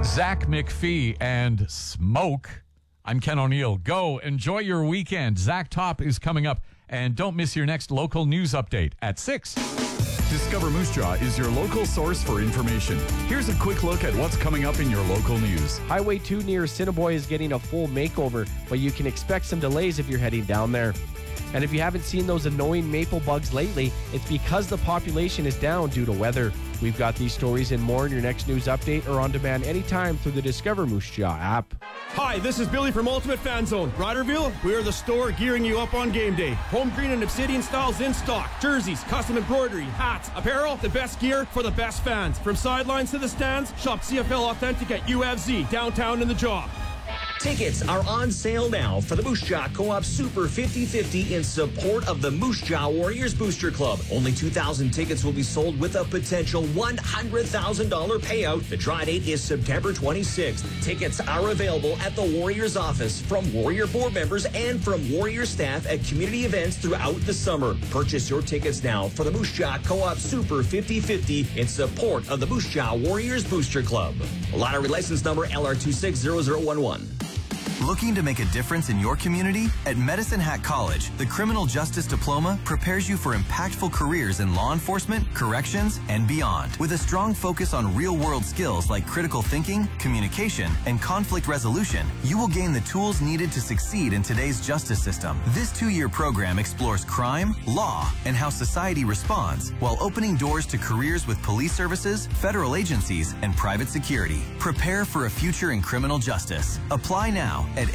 Zach McPhee and Smoke. I'm Ken O'Neill. Go enjoy your weekend. Zach Top is coming up, and don't miss your next local news update at 6. Discover Moose Jaw is your local source for information. Here's a quick look at what's coming up in your local news. Highway 2 near Assiniboia is getting a full makeover, but you can expect some delays if you're heading down there. And if you haven't seen those annoying maple bugs lately, it's because the population is down due to weather. We've got these stories and more in your next news update or on demand anytime through the Discover Moose Jaw app. Hi, this is Billy from Ultimate Fan Zone. Riderville, we are the store gearing you up on game day. Home green and obsidian styles in stock. Jerseys, custom embroidery, hats, apparel, the best gear for the best fans. From sidelines to the stands, shop CFL Authentic at UFZ, downtown in the Jaw. Tickets are on sale now for the Moose Jaw Co-op Super 50-50 in support of the Moose Jaw Warriors Booster Club. Only 2,000 tickets will be sold with a potential $100,000 payout. The draw date is September 26th. Tickets are available at the Warriors office from Warrior board members and from Warrior staff at community events throughout the summer. Purchase your tickets now for the Moose Jaw Co-op Super 50-50 in support of the Moose Jaw Warriors Booster Club. Lottery license number LR260011. Looking to make a difference in your community? At Medicine Hat College, the Criminal Justice Diploma prepares you for impactful careers in law enforcement, corrections, and beyond. With a strong focus on real-world skills like critical thinking, communication, and conflict resolution, you will gain the tools needed to succeed in today's justice system. This 2-year program explores crime, law, and how society responds while opening doors to careers with police services, federal agencies, and private security. Prepare for a future in criminal justice. Apply now at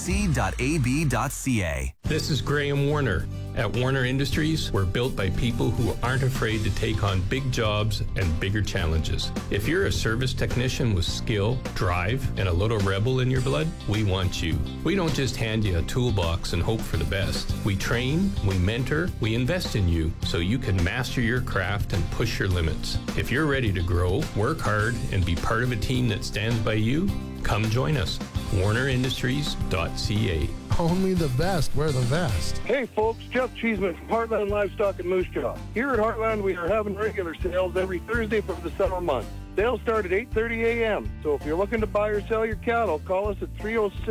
mhc.ab.ca. This is Graham Warner. At Warner Industries, we're built by people who aren't afraid to take on big jobs and bigger challenges. If you're a service technician with skill, drive, and a little rebel in your blood, we want you. We don't just hand you a toolbox and hope for the best. We train, we mentor, we invest in you so you can master your craft and push your limits. If you're ready to grow, work hard, and be part of a team that stands by you, come join us. WarnerIndustries.ca. Only the best wear the vest. Hey folks, Jeff Cheeseman from Heartland Livestock in Moose Jaw. Here at Heartland, we are having regular sales every Thursday for the summer months. Sales start at 8:30 a.m. So if you're looking to buy or sell your cattle, call us at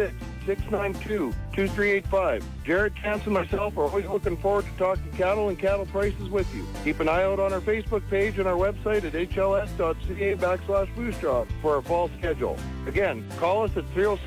306-692-2385. Jared Chance and myself are always looking forward to talking cattle and cattle prices with you. Keep an eye out on our Facebook page and our website at hls.ca/Moose Jaw for our fall schedule. Again, call us at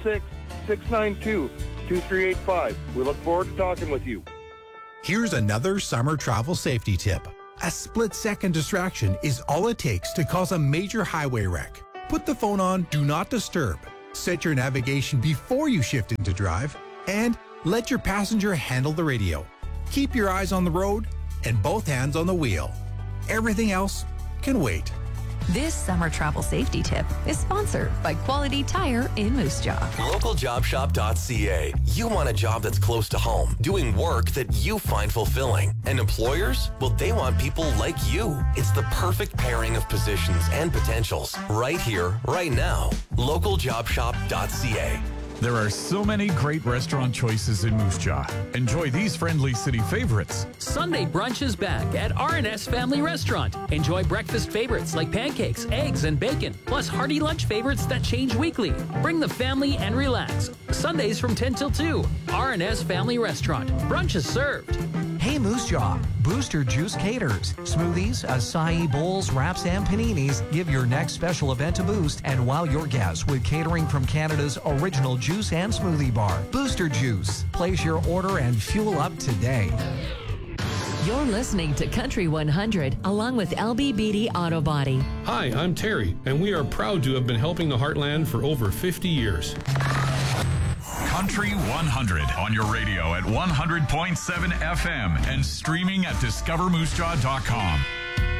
306-692-2385. We look forward to talking with you. Here's another summer travel safety tip. A split-second distraction is all it takes to cause a major highway wreck. Put the phone on Do Not Disturb. Set your navigation before you shift into drive, and let your passenger handle the radio. Keep your eyes on the road and both hands on the wheel. Everything else can wait. This summer travel safety tip is sponsored by Quality Tire in Moose Jaw. LocalJobShop.ca. You want a job that's close to home, doing work that you find fulfilling. And employers? Well, they want people like you. It's the perfect pairing of positions and potentials. Right here, right now. LocalJobShop.ca. There are so many great restaurant choices in Moose Jaw. Enjoy these friendly city favorites. Sunday brunch is back at R&S Family Restaurant. Enjoy breakfast favorites like pancakes, eggs, and bacon, plus hearty lunch favorites that change weekly. Bring the family and relax. Sundays from 10 till 2. R&S Family Restaurant. Brunch is served. Hey Moose Jaw, Booster Juice caters. Smoothies, acai bowls, wraps, and paninis give your next special event a boost, and wow your guests with catering from Canada's original juice and smoothie bar, Booster Juice. Place your order and fuel up today. You're listening to Country 100 along with LB Beatty Auto Body. Hi, I'm Terry, and we are proud to have been helping the Heartland for over 50 years. Country 100 on your radio at 100.7 FM and streaming at discovermoosejaw.com.